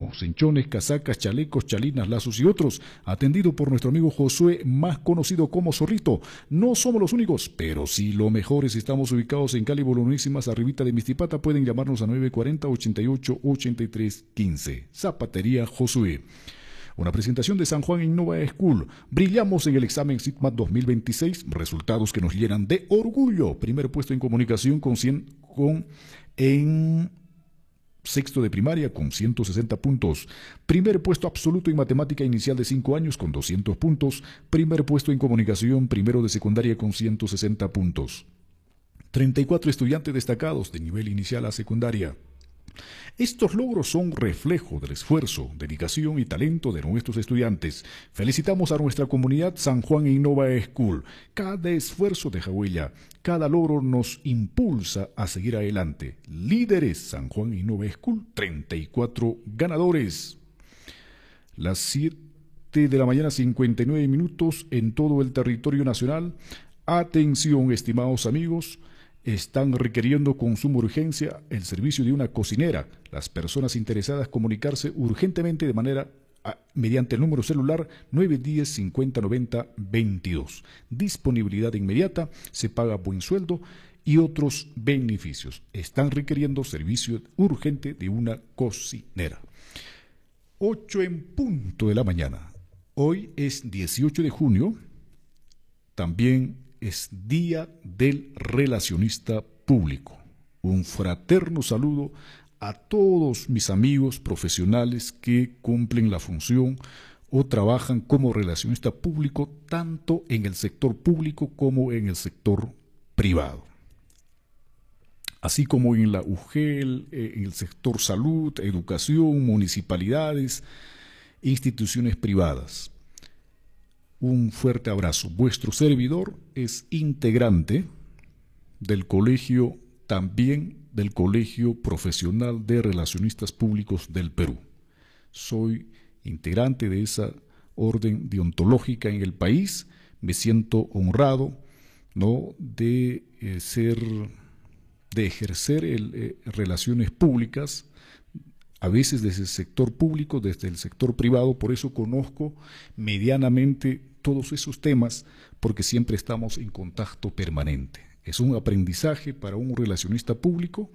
verano, cinchones, casacas, chalecos, chalinas, lazos y otros, atendido por nuestro amigo Josué, más conocido como Zorrito. No somos los únicos, pero sí lo mejores. Estamos ubicados en Cali, Bolonísimas, arribita de Mistipata. Pueden llamarnos a 940-88-83-15. Zapatería Josué. Una presentación de San Juan Innova School. Brillamos en el examen SITMAT 2026, resultados que nos llenan de orgullo. Primer puesto en comunicación en sexto de primaria con 160 puntos. Primer puesto absoluto en matemática inicial de 5 años con 200 puntos. Primer puesto en comunicación primero de secundaria con 160 puntos. 34 estudiantes destacados de nivel inicial a secundaria. Estos logros son reflejo del esfuerzo, dedicación y talento de nuestros estudiantes. Felicitamos a nuestra comunidad San Juan Innova School. Cada esfuerzo deja huella, cada logro nos impulsa a seguir adelante. Líderes San Juan Innova School, 34 ganadores. Las 7 de la mañana, 59 minutos en todo el territorio nacional. Atención, estimados amigos. Están requiriendo con suma urgencia el servicio de una cocinera. Las personas interesadas comunicarse urgentemente mediante el número celular 910-5090-22. Disponibilidad inmediata, se paga buen sueldo y otros beneficios. Están requiriendo servicio urgente de una cocinera. 8 en punto de la mañana. Hoy es 18 de junio. También es Día del Relacionista Público. Un fraterno saludo a todos mis amigos profesionales que cumplen la función o trabajan como relacionista público tanto en el sector público como en el sector privado. Así como en la UGEL, en el sector salud, educación, municipalidades, instituciones privadas. Un fuerte abrazo. Vuestro servidor es integrante del colegio, también del Colegio Profesional de Relacionistas Públicos del Perú. Soy integrante de esa orden deontológica en el país. Me siento honrado, ¿no?, de ejercer relaciones públicas, a veces desde el sector público, desde el sector privado. Por eso conozco medianamente todos esos temas, porque siempre estamos en contacto permanente. Es un aprendizaje para un relacionista público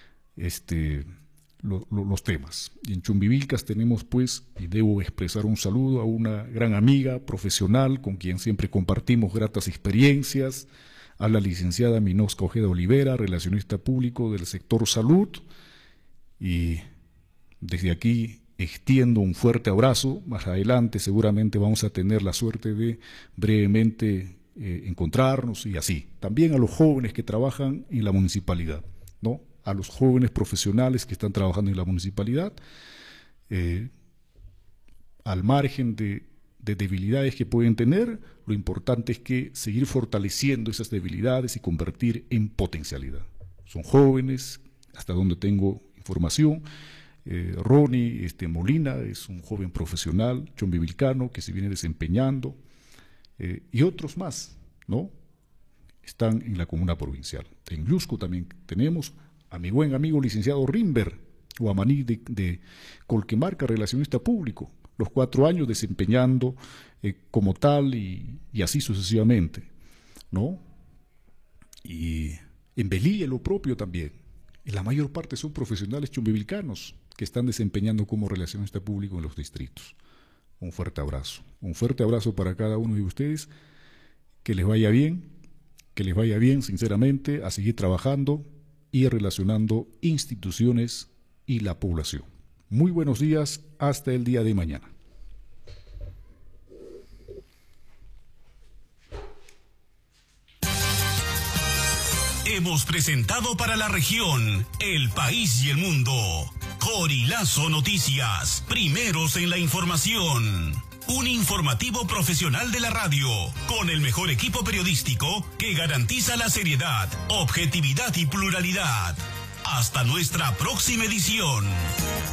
los temas. Y en Chumbivilcas tenemos y debo expresar un saludo a una gran amiga profesional con quien siempre compartimos gratas experiencias, a la licenciada Minosca Ojeda Olivera, relacionista público del sector salud, y desde aquí extiendo un fuerte abrazo. Más adelante seguramente vamos a tener la suerte de brevemente encontrarnos y así. También a los jóvenes que trabajan en la municipalidad, ¿no? A los jóvenes profesionales que están trabajando en la municipalidad, al margen de debilidades que pueden tener, lo importante es que seguir fortaleciendo esas debilidades y convertir en potencialidad. Son jóvenes, hasta donde tengo información. Ronnie Molina es un joven profesional chombivilcano que se viene desempeñando, y otros más, ¿no?, están en la comuna provincial. En Yusco también tenemos a mi buen amigo licenciado Rimber Guamaní de Colquemarca, relacionista público, los 4 años desempeñando como tal y así sucesivamente, ¿no? Y en Belilla lo propio también. Y la mayor parte son profesionales chumbivilcanos que están desempeñando como relacionista público en los distritos. Un fuerte abrazo para cada uno de ustedes. Que les vaya bien, sinceramente, a seguir trabajando y relacionando instituciones y la población. Muy buenos días, hasta el día de mañana. Hemos presentado para la región, el país y el mundo, Corilazo Noticias, primeros en la información. Un informativo profesional de la radio, con el mejor equipo periodístico que garantiza la seriedad, objetividad y pluralidad. Hasta nuestra próxima edición.